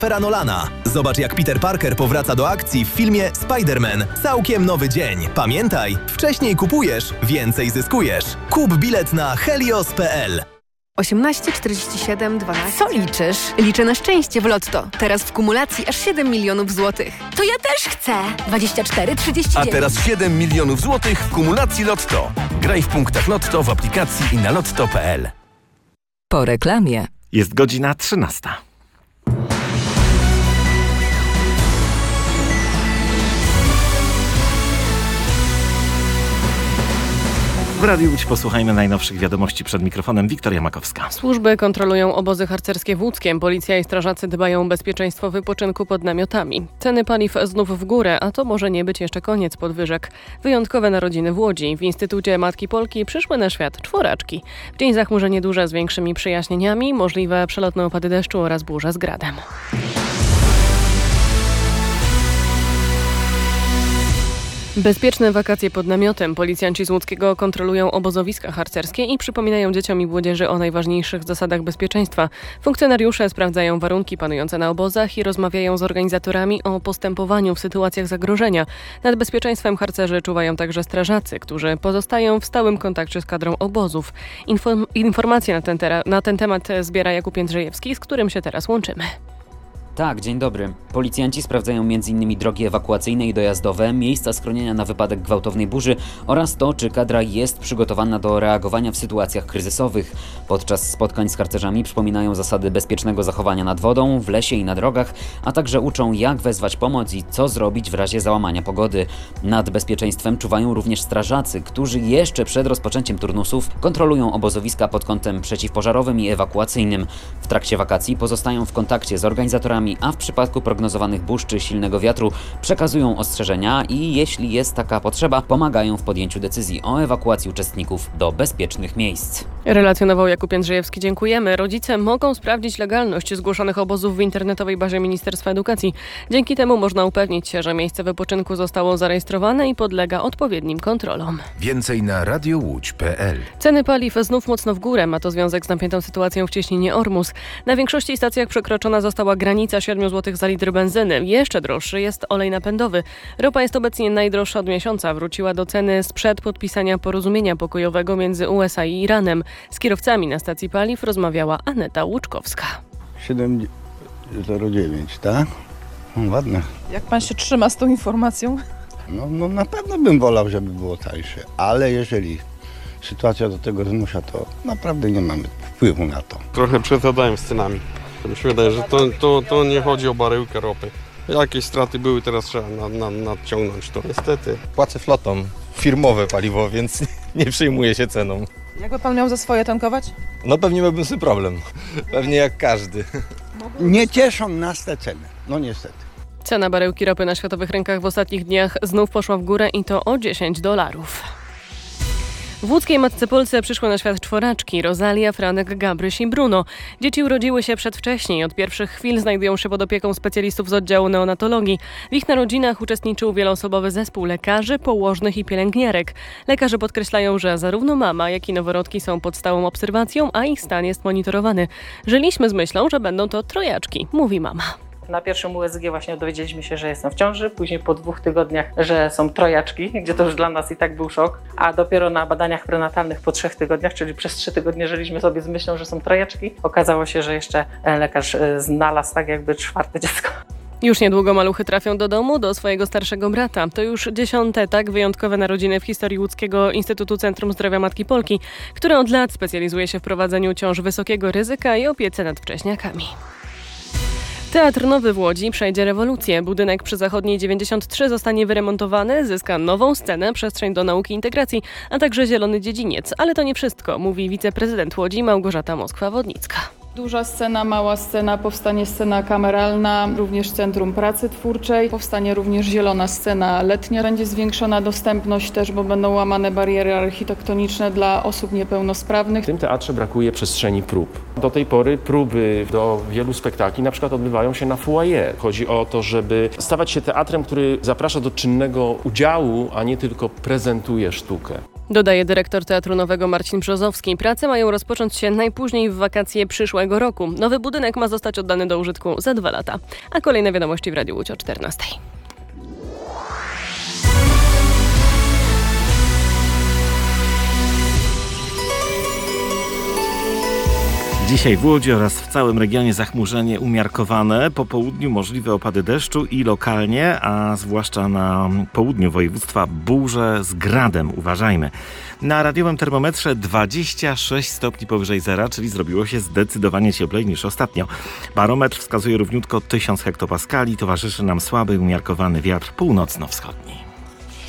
Christophera Nolana. Zobacz, jak Peter Parker powraca do akcji w filmie Spider-Man. Całkiem nowy dzień. Pamiętaj, wcześniej kupujesz, więcej zyskujesz. Kup bilet na helios.pl. 18, 47, 12. Co liczysz? Liczę na szczęście w Lotto. Teraz w kumulacji aż 7 milionów złotych. To ja też chcę. 24, 39. A teraz 7 milionów złotych w kumulacji Lotto. Graj w punktach Lotto w aplikacji i na lotto.pl. Po reklamie. Jest godzina 13. W Radiu Łódź posłuchajmy najnowszych wiadomości przed mikrofonem. Wiktoria Makowska. Służby kontrolują obozy harcerskie w Łódzkiem. Policja i strażacy dbają o bezpieczeństwo wypoczynku pod namiotami. Ceny paliw znów w górę, a to może nie być jeszcze koniec podwyżek. Wyjątkowe narodziny w Łodzi. W Instytucie Matki Polki przyszły na świat czworaczki. W dzień zachmurzenie duże z większymi przejaśnieniami, możliwe przelotne opady deszczu oraz burze z gradem. Bezpieczne wakacje pod namiotem. Policjanci z Łódzkiego kontrolują obozowiska harcerskie i przypominają dzieciom i młodzieży o najważniejszych zasadach bezpieczeństwa. Funkcjonariusze sprawdzają warunki panujące na obozach i rozmawiają z organizatorami o postępowaniu w sytuacjach zagrożenia. Nad bezpieczeństwem harcerzy czuwają także strażacy, którzy pozostają w stałym kontakcie z kadrą obozów. Informacje na ten temat zbiera Jakub Jędrzejewski, z którym się teraz łączymy. Tak, dzień dobry. Policjanci sprawdzają m.in. drogi ewakuacyjne i dojazdowe, miejsca schronienia na wypadek gwałtownej burzy oraz to, czy kadra jest przygotowana do reagowania w sytuacjach kryzysowych. Podczas spotkań z harcerzami przypominają zasady bezpiecznego zachowania nad wodą, w lesie i na drogach, a także uczą, jak wezwać pomoc i co zrobić w razie załamania pogody. Nad bezpieczeństwem czuwają również strażacy, którzy jeszcze przed rozpoczęciem turnusów kontrolują obozowiska pod kątem przeciwpożarowym i ewakuacyjnym. W trakcie wakacji pozostają w kontakcie z organizatorami, a w przypadku prognozowanych burz czy silnego wiatru przekazują ostrzeżenia i jeśli jest taka potrzeba, pomagają w podjęciu decyzji o ewakuacji uczestników do bezpiecznych miejsc. Relacjonował Jakub Jędrzejewski. Dziękujemy. Rodzice mogą sprawdzić legalność zgłoszonych obozów w internetowej bazie Ministerstwa Edukacji. Dzięki temu można upewnić się, że miejsce wypoczynku zostało zarejestrowane i podlega odpowiednim kontrolom. Więcej na radiołódź.pl. Ceny paliw znów mocno w górę. Ma to związek z napiętą sytuacją w cieśninie Ormus. Na większości stacjach przekroczona została granica 7 zł za litr benzyny. Jeszcze droższy jest olej napędowy. Ropa jest obecnie najdroższa od miesiąca. Wróciła do ceny sprzed podpisania porozumienia pokojowego między USA i Iranem. Z kierowcami na stacji paliw rozmawiała Aneta Łuczkowska. 7,09, tak? Ładne. Jak pan się trzyma z tą informacją? No na pewno bym wolał, żeby było tańsze, ale jeżeli sytuacja do tego zmusza, to naprawdę nie mamy wpływu na to. Trochę przesadałem z cenami. Mi się wydaje, że to nie chodzi o baryłkę ropy. Jakieś straty były, teraz trzeba nadciągnąć to. Niestety. Płacę flotą, firmowe paliwo, więc nie przejmuję się ceną. Jakby pan miał za swoje tankować? No pewnie miałbym sobie problem. Pewnie jak każdy. Nie cieszą nas te ceny, no niestety. Cena baryłki ropy na światowych rynkach w ostatnich dniach znów poszła w górę i to o $10. W łódzkiej Matce Polce przyszły na świat czworaczki: Rosalia, Franek, Gabryś i Bruno. Dzieci urodziły się przedwcześnie. Od pierwszych chwil znajdują się pod opieką specjalistów z oddziału neonatologii. W ich narodzinach uczestniczył wieloosobowy zespół lekarzy, położnych i pielęgniarek. Lekarze podkreślają, że zarówno mama, jak i noworodki są pod stałą obserwacją, a ich stan jest monitorowany. Żyliśmy z myślą, że będą to trojaczki, mówi mama. Na pierwszym USG właśnie dowiedzieliśmy się, że jestem w ciąży, później po 2 tygodniach, że są trojaczki, gdzie to już dla nas i tak był szok, a dopiero na badaniach prenatalnych po 3 tygodniach, czyli przez 3 tygodnie żyliśmy sobie z myślą, że są trojaczki. Okazało się, że jeszcze lekarz znalazł tak jakby 4. dziecko. Już niedługo maluchy trafią do domu, do swojego starszego brata. To już 10. tak wyjątkowe narodziny w historii Łódzkiego Instytutu Centrum Zdrowia Matki Polki, które od lat specjalizuje się w prowadzeniu ciąż wysokiego ryzyka i opiece nad wcześniakami. Teatr Nowy w Łodzi przejdzie rewolucję. Budynek przy Zachodniej 93 zostanie wyremontowany, zyska nową scenę, przestrzeń do nauki i integracji, a także zielony dziedziniec. Ale to nie wszystko, mówi wiceprezydent Łodzi Małgorzata Moskwa-Wodnicka. Duża scena, mała scena, powstanie scena kameralna, również Centrum Pracy Twórczej, powstanie również zielona scena letnia. Będzie zwiększona dostępność też, bo będą łamane bariery architektoniczne dla osób niepełnosprawnych. W tym teatrze brakuje przestrzeni prób. Do tej pory próby do wielu spektakli na przykład odbywają się na foyer. Chodzi o to, żeby stawać się teatrem, który zaprasza do czynnego udziału, a nie tylko prezentuje sztukę. Dodaje dyrektor Teatru Nowego Marcin Brzozowski. Prace mają rozpocząć się najpóźniej w wakacje przyszłego roku. Nowy budynek ma zostać oddany do użytku za 2 lata. A kolejne wiadomości w Radiu Łódź o 14. Dzisiaj w Łodzi oraz w całym regionie zachmurzenie umiarkowane. Po południu możliwe opady deszczu i lokalnie, a zwłaszcza na południu województwa burze z gradem. Uważajmy. Na radiowym termometrze 26 stopni powyżej zera, czyli zrobiło się zdecydowanie cieplej niż ostatnio. Barometr wskazuje równiutko 1000 hektopaskali. Towarzyszy nam słaby, umiarkowany wiatr północno-wschodni.